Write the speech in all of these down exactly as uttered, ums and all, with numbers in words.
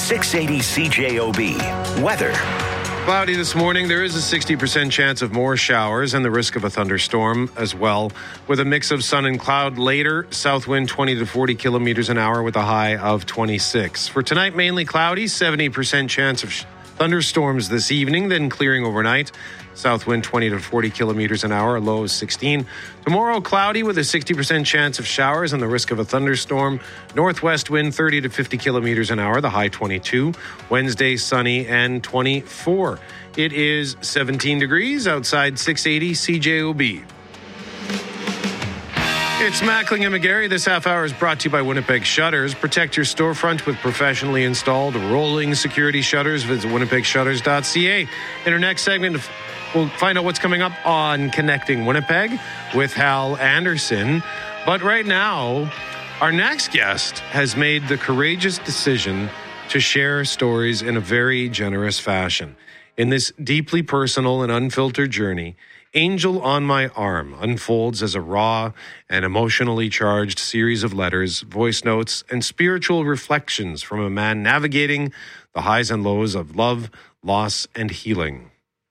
six eighty C J O B. Weather. Cloudy this morning. There is a sixty percent chance of more showers and the risk of a thunderstorm as well, with a mix of sun and cloud later. South wind twenty to forty kilometers an hour with a high of twenty-six. For tonight, mainly cloudy, seventy percent chance of sh- thunderstorms this evening, then clearing overnight. South wind twenty to forty kilometers an hour, a low of sixteen. Tomorrow, cloudy with a sixty percent chance of showers and the risk of a thunderstorm. Northwest wind thirty to fifty kilometers an hour, the high twenty-two. Wednesday, sunny and twenty-four. It is seventeen degrees outside six eighty C J O B. It's Mackling and McGarry. This half hour is brought to you by Winnipeg Shutters. Protect your storefront with professionally installed rolling security shutters. Visit winnipeg shutters dot c a. In our next segment, we'll find out what's coming up on Connecting Winnipeg with Hal Anderson. But right now, our next guest has made the courageous decision to share stories in a very generous fashion. In this deeply personal and unfiltered journey, Angel on My Arm unfolds as a raw and emotionally charged series of letters, voice notes, and spiritual reflections from a man navigating the highs and lows of love, loss, and healing.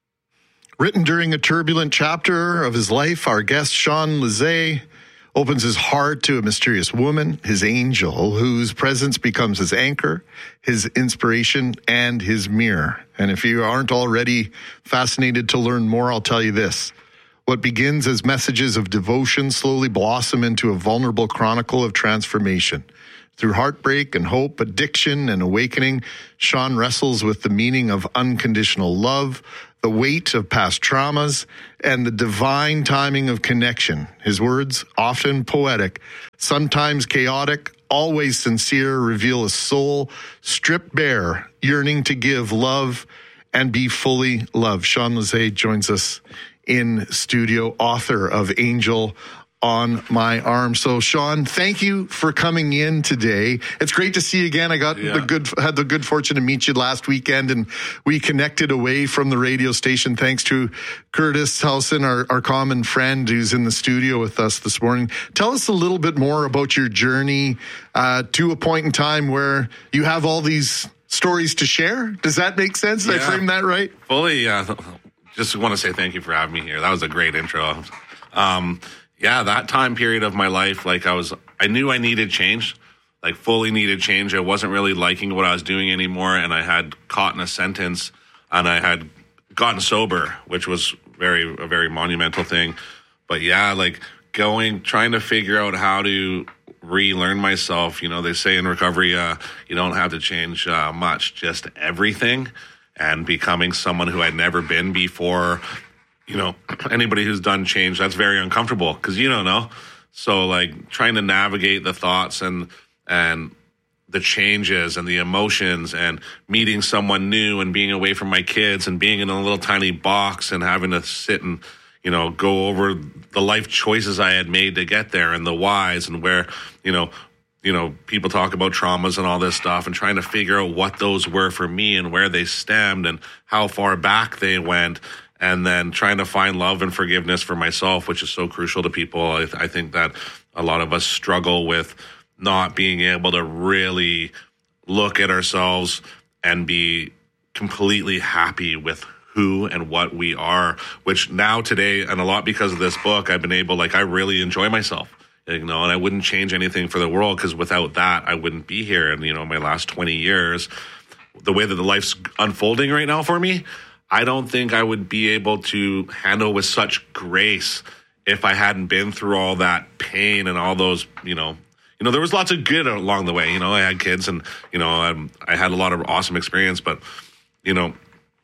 Written during a turbulent chapter of his life, our guest, Sean Lizet, opens his heart to a mysterious woman, his angel, whose presence becomes his anchor, his inspiration, and his mirror. And if you aren't already fascinated to learn more, I'll tell you this. What begins as messages of devotion slowly blossom into a vulnerable chronicle of transformation. Through heartbreak and hope, addiction and awakening, Sean wrestles with the meaning of unconditional love, the weight of past traumas, and the divine timing of connection. His words, often poetic, sometimes chaotic, always sincere, reveal a soul stripped bare, yearning to give love and be fully loved. Sean Lizet joins us in studio, author of Angel on My Arm. So, Sean, thank you for coming in today. It's great to see you again. I got yeah. the good had the good fortune to meet you last weekend, and we connected away from the radio station thanks to Curtis Howson, our, our common friend who's in the studio with us this morning. Tell us a little bit more about your journey uh, to a point in time where you have all these stories to share. Does that make sense? Did yeah. I frame that right? Fully, yeah. Just want to say thank you for having me here. That was a great intro. Um, Yeah, that time period of my life, like I was, I knew I needed change, like fully needed change. I wasn't really liking what I was doing anymore, and I had caught in a sentence, and I had gotten sober, which was very, a very monumental thing. But yeah, like going, trying to figure out how to relearn myself. You know, they say in recovery, uh, you don't have to change uh, much, just everything, and becoming someone who I'd never been before. You know, anybody who's done change, that's very uncomfortable because you don't know. So like trying to navigate the thoughts and and the changes and the emotions and meeting someone new and being away from my kids and being in a little tiny box and having to sit and, you know, go over the life choices I had made to get there and the whys and where, you know, you know, people talk about traumas and all this stuff and trying to figure out what those were for me and where they stemmed and how far back they went. And then trying to find love and forgiveness for myself, which is so crucial to people. I, th- I think that a lot of us struggle with not being able to really look at ourselves and be completely happy with who and what we are, which now today, and a lot because of this book, I've been able, like, I really enjoy myself, you know, and I wouldn't change anything for the world because without that, I wouldn't be here. And, you know, my last twenty years, the way that the life's unfolding right now for me, I don't think I would be able to handle with such grace if I hadn't been through all that pain and all those, you know, you know, there was lots of good along the way. You know, I had kids and, you know, I, I had a lot of awesome experience, but, you know,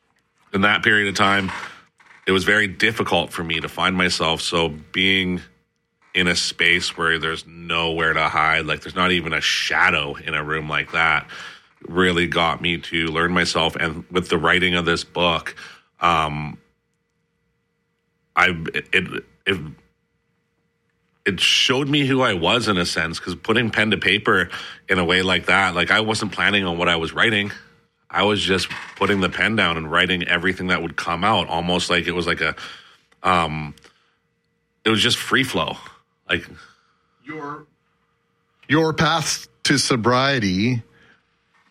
in that period of time, it was very difficult for me to find myself. So being in a space where there's nowhere to hide, like there's not even a shadow in a room like that, really got me to learn myself. And with the writing of this book, um, I it it it showed me who I was in a sense, because putting pen to paper in a way like that, like I wasn't planning on what I was writing. I was just putting the pen down and writing everything that would come out, almost like it was like a, um, it was just free flow. Like your your path to sobriety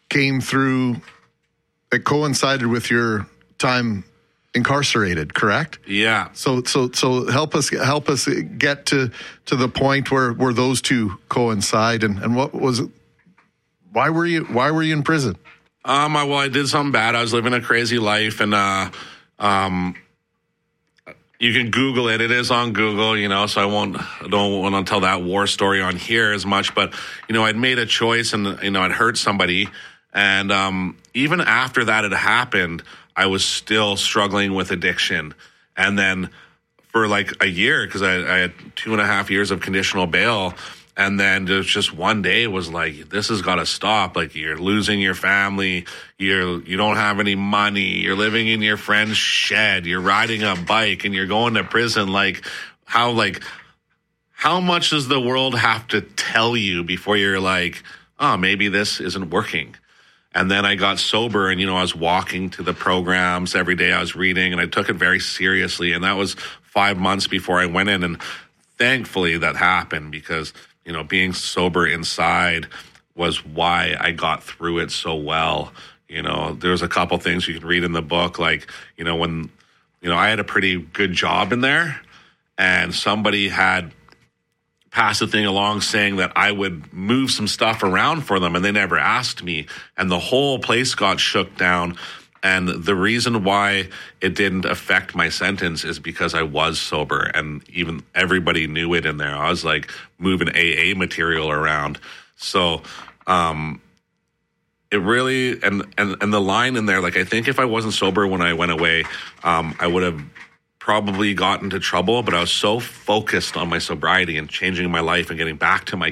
came through that coincided with your time incarcerated, correct? Yeah. So so so help us help us get to to the point where, where those two coincide, and, and what was it? Why were you why were you in prison? Um, I, well, I did something bad. I was living a crazy life, and uh, um, you can Google it. It is on Google, you know. So I won't I don't want to tell that war story on here as much. But you know, I'd made a choice, and you know, I'd hurt somebody, and um, even after that had happened, I was still struggling with addiction. And then for like a year, because I, I had two and a half years of conditional bail. And then there's just one day it was like, this has got to stop. Like, you're losing your family. You're, you don't have any money. You're living in your friend's shed. You're riding a bike and you're going to prison. Like, how, like, how much does the world have to tell you before you're like, oh, maybe this isn't working? And then I got sober, and, you know, I was walking to the programs every day. I was reading, and I took it very seriously. And that was five months before I went in. And thankfully that happened, because, you know, being sober inside was why I got through it so well. You know, there's a couple things you can read in the book, like, you know, when, you know, I had a pretty good job in there, and somebody had passed a thing along saying that I would move some stuff around for them, and they never asked me, and the whole place got shook down. And the reason why it didn't affect my sentence is because I was sober, and even everybody knew it in there. I was like moving A A material around. So um, it really, and, and, and the line in there, like, I think if I wasn't sober when I went away, um, I would have probably got into trouble, but I was so focused on my sobriety and changing my life and getting back to my